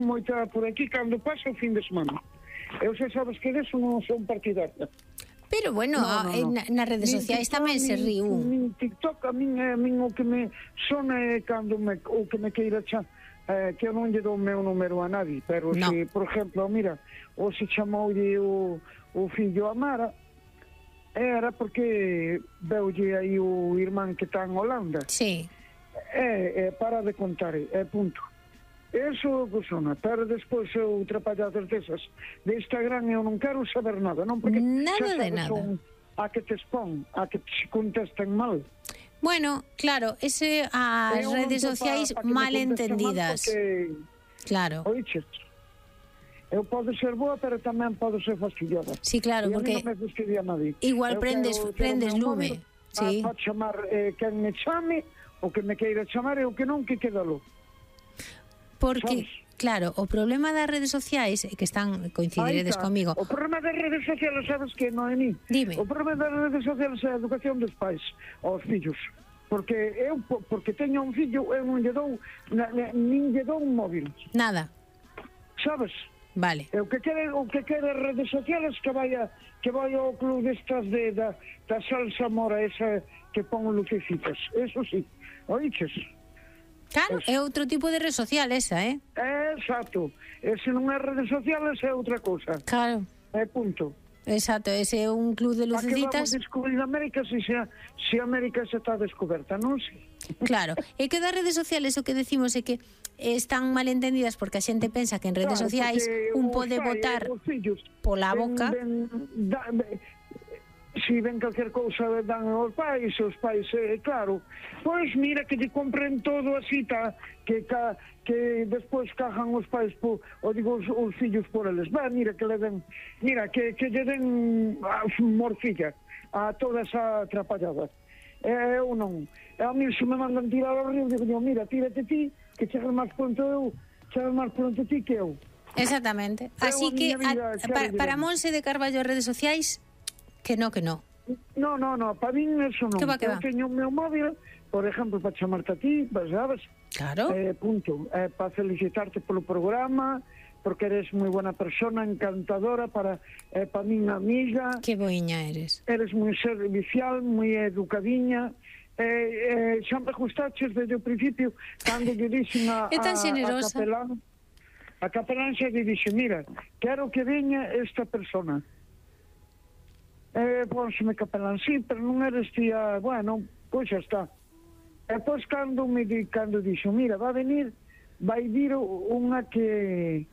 moita por aquí cando pasa o fin de semana. Eu xa sabes que deso non son partidaria. Pero bueno, nas redes sociais tamén se ríu. Nin TikTok, a min o que me sona é cando o que me queira xa, que eu non lle dou o meu número a nadie, pero no. se, por exemplo, mira, ou se chamoulle o fillo a Mara, era porque veulle aí o irmán que está en Holanda. Sí. Para de contar, punto. Eso sona, pero despois eu trapalladas desas de Instagram eu non quero saber nada, non? Porque nada de nada. Son a que te expón, a que te contesten mal. Bueno, claro, as redes sociais mal entendidas. Claro. Oiches, eu podo ser boa, pero tamén podo ser fastidiosa. Sí, claro, porque non me fastidia nadie. Igual prendes lume. Sí. A chamar quen me chame, o que me queira chamar e o que non, que quedalo. Porque, claro, o problema das redes sociais é que están, coincidiredes comigo. O problema das redes sociais, sabes que non é ni? Dime. O problema das redes sociais é a educación dos pais aos fillos. Porque teño un fillo, eu non lle dou, nin lle dou un móvil. Nada. Sabes? Vale. O que quere as redes sociais que vai ao club destas da salsa mora esa que pon lucecitas. Eso sí. Oiches? Claro, é outro tipo de red social esa, Exacto. E se non é redes sociales é outra cousa. Claro. Punto. Exacto, ese é un club de lucecitas. A que vamos descubrir América se América xa está descoberta, non sei. Claro, é que das redes sociales o que decimos é que están mal entendidas porque a xente pensa que en redes sociais un pode votar pola boca. Si ven calquer cousa dan aos pais, claro, pois mira que lle compren todo así, que despois cajan os pais, os fillos por eles. Mira que le den, que lle den morcilla a toda esa atrapallada. Eu non. A mí se me mandan tirar ao río, digo, mira, tírate ti, que chegas máis pronto ti que eu. Exactamente. Así que para Monse de Carballo redes sociais, que no. No, para min eso non. Eu teño o meu móvil, por exemplo, para chamarte a ti, sabes? Claro. Punto. Para felicitarte polo programa, porque eres moi buena persona, encantadora, para min amiga. Que boiña eres. Eres moi servicial, moi educadiña. Xa me gustaches desde o principio, cando lle dixen a capelán xa lle dixen, mira, quero que veña esta persona. Pónseme capelán, sí, pero non eres tía, bueno, pois xa está. E pois cando dixo, mira, vai vir unha que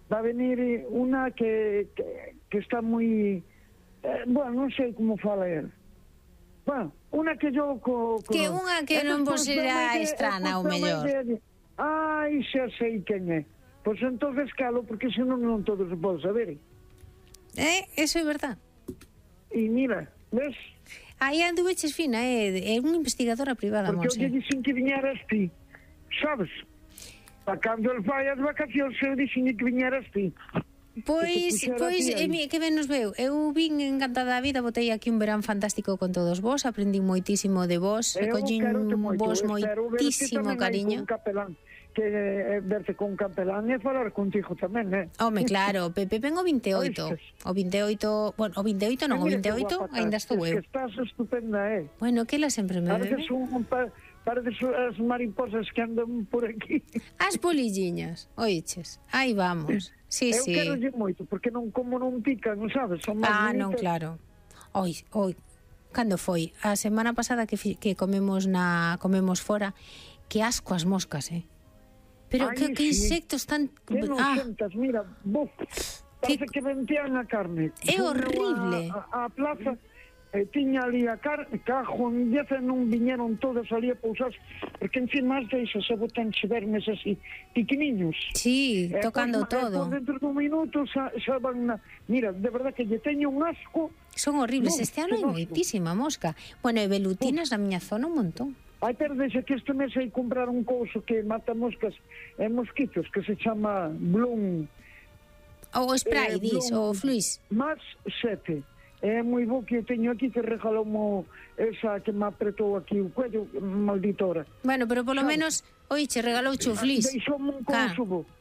está moi, bueno, non sei como fala él. Bueno, unha que yo que unha que non vos será estrana ou mellor. Ai, xa sei quen é. Pois entonces calo, porque senón non todos se pode saber. Eso é verdad. E mira, ves? Aí anduveches fina, é unha investigadora privada, Monse. Porque eu lle dixen que viñeras ti, sabes? Para cando el vai as vacacións, eu dixen que viñeras ti. Pois, que ben nos veu. Eu vin encantada da vida, botei aquí un verán fantástico con todos vos, aprendí moitísimo de vos, recollín vos moitísimo cariño. Que verte con capelán e falar contigo tamén, Home, claro, Pepe ven o 28. O 28, bueno, o 28 non, o 28 ainda estou eu. Que estás estupenda, Bueno, que ela sempre me bebe. Pareces as mariposas que andan por aquí. As polilliñas, oiches, aí vamos. Sí. Eu quero moito, porque como non pican, sabes? Son máis bonitas. Non, claro. Oi, cando foi? A semana pasada que comemos fora, que asco as moscas, Pero que insectos tan... Que noxentas, mira, parece que ventían a carne. É horrible. A plaza, tiña ali a carne, cajo en 10 non viñeron todos ali a pousar, porque encima as deixas se botan vermes así, pequeniños. Sí, tocando todo. Dentro dun minuto xa van... Mira, de verdad que lle teño un asco. Son horribles, este ano hai moitísima mosca. Bueno, e velutinas na miña zona un montón. Ai, pero deixa que este mes hai comprar un couso que mata moscas e mosquitos, que se chama Bloom. O spray, o fluis. Más 7. É moi bo que eu teño aquí, que regalou esa que me apretou aquí o cuello, malditora. Bueno, pero polo menos, oiche, regalou o fluis. Deixou un couso bo.